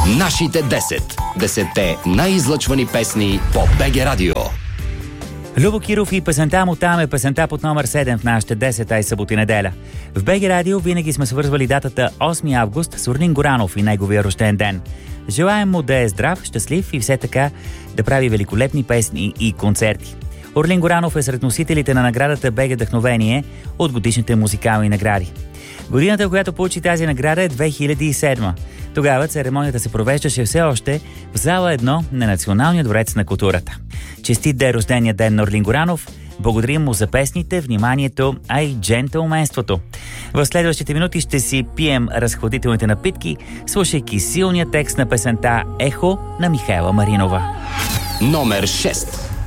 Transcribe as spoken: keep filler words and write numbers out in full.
Нашите десет. Десетте най-излъчвани песни по БГ Радио. Любо Киров и песента му там е песента под номер седем в нашите десет, ай събота и неделя. В БГ Радио винаги сме свързвали датата осми август с Орлин Горанов и неговия рожден ден. Желаем му да е здрав, щастлив и все така да прави великолепни песни и концерти. Орлин Горанов е сред носителите на наградата БГ Вдъхновение от годишните музикални награди. Годината, в която получи тази награда, е две хиляди и седма. Тогава церемонията се провеждаше все още в зала едно на Националния дворец на културата. Честит да е рождения ден на Орлин Горанов. Благодарим му за песните, вниманието, а и джентълменството. В следващите минути ще си пием разходителните напитки, слушайки силния текст на песента «Ехо» на Михаела Маринова. Номер шест.